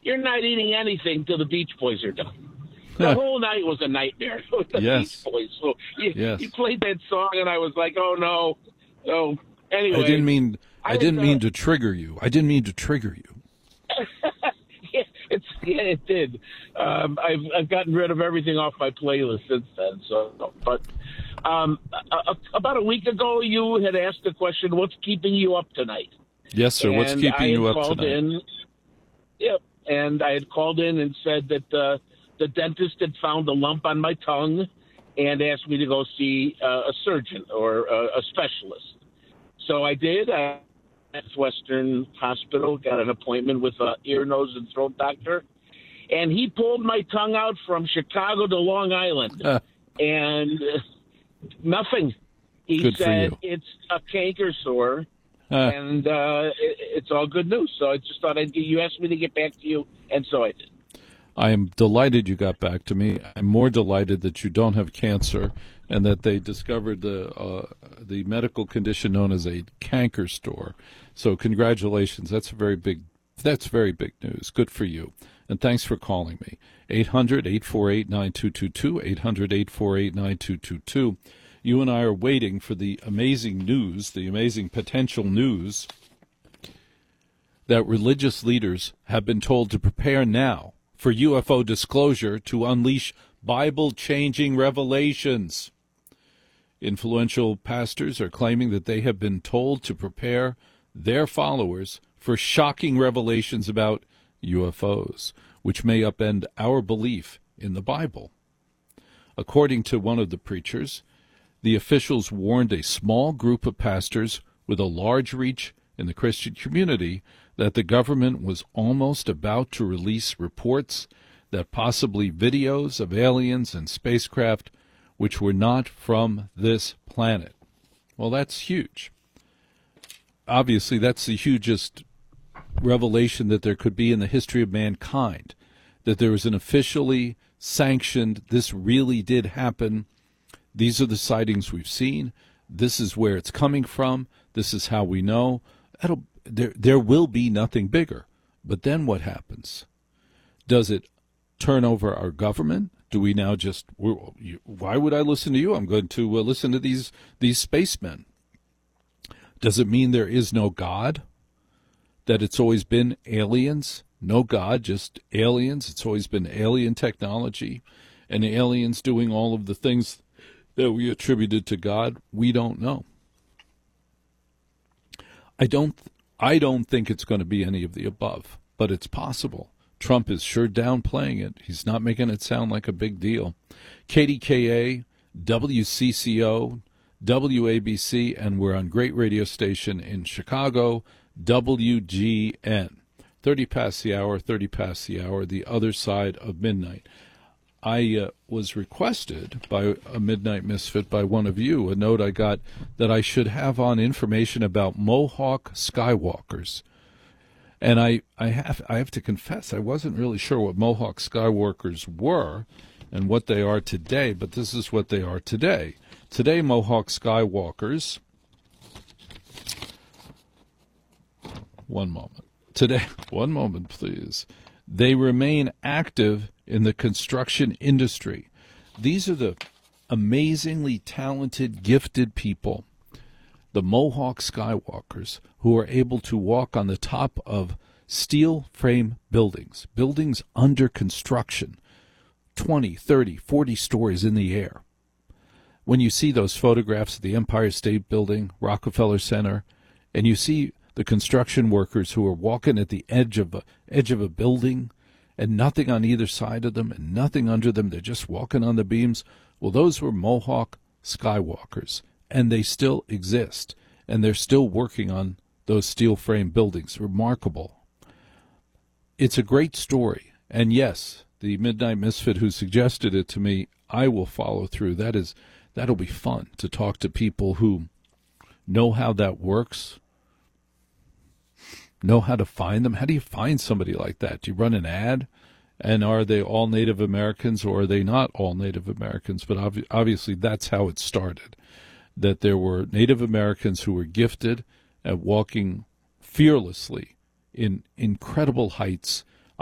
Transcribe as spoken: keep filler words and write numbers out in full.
you're not eating anything till the Beach Boys are done. The whole night was a nightmare with the Yes. Beach Boys. So you, Yes. you played that song, and I was like, oh, no. So anyway. I didn't mean I, I didn't was, uh, mean to trigger you. I didn't mean to trigger you. yeah, it's, yeah, it did. Um, I've, I've gotten rid of everything off my playlist since then. So, But um, a, a, about a week ago, you had asked the question, what's keeping you up tonight? Yes, sir. What's And keeping I you had up called tonight? In, yep, and I had called in and said that uh, the dentist had found a lump on my tongue and asked me to go see uh, a surgeon or uh, a specialist. So I did. I at Western Hospital, got an appointment with an ear, nose, and throat doctor, and he pulled my tongue out from Chicago to Long Island, Uh, and uh, nothing. He Good for said you. it's a canker sore. uh, And uh, it, it's all good news. So I just thought I'd get, you asked me to get back to you, and so I did. I am delighted you got back to me. I'm more delighted that you don't have cancer and that they discovered the uh, the medical condition known as a canker sore. So congratulations. That's a very big that's very big news. Good for you. And thanks for calling me. eight hundred, eight four eight, nine two two two, eight hundred, eight four eight, nine two two two. You and I are waiting for the amazing news, the amazing potential news that religious leaders have been told to prepare now for U F O disclosure to unleash Bible-changing revelations. Influential pastors are claiming that they have been told to prepare their followers for shocking revelations about U F Os, which may upend our belief in the Bible. According to one of the preachers, the officials warned a small group of pastors with a large reach in the Christian community that the government was almost about to release reports that possibly videos of aliens and spacecraft which were not from this planet. Well, that's huge. Obviously, that's the hugest revelation that there could be in the history of mankind, that there is an officially sanctioned, this really did happen. These are the sightings we've seen. This is where it's coming from. This is how we know. That'll, there, there will be nothing bigger. But then what happens? Does it turn over our government? Do we now just, why would I listen to you? I'm going to uh, listen to these these spacemen. Does it mean there is no God? That it's always been aliens? No God, just aliens. It's always been alien technology and aliens doing all of the things that we attributed to God. We don't know. I don't I don't think it's going to be any of the above, but it's possible. Trump is sure downplaying it. He's not making it sound like a big deal. K D K A, W C C O, W A B C, and we're on great radio station in Chicago, W G N. thirty past the hour, thirty past the hour, the other side of midnight. I uh, was requested by a Midnight Misfit, by one of you, a note I got that I should have on information about Mohawk Skywalkers. And I, I have I have to confess, I wasn't really sure what Mohawk Skywalkers were and what they are today, but this is what they are today. Today, Mohawk Skywalkers, one moment. Today, one moment, please. They remain active in the construction industry. These are the amazingly talented, gifted people, the Mohawk Skywalkers, who are able to walk on the top of steel frame buildings, buildings under construction, twenty, thirty, forty stories in the air. When you see those photographs of the Empire State Building, Rockefeller Center, and you see the construction workers who are walking at the edge of a edge of a building and nothing on either side of them and nothing under them, they're just walking on the beams. Well, those were Mohawk Skywalkers, and they still exist, and they're still working on those steel frame buildings. Remarkable. It's a great story, and yes, the Midnight Misfit who suggested it to me, I will follow through. That is, that'll be fun to talk to people who know how that works, know how to find them. How do you find somebody like that? Do you run an ad? And are they all Native Americans, or are they not all Native Americans? But ob- obviously that's how it started, that there were Native Americans who were gifted at walking fearlessly in incredible heights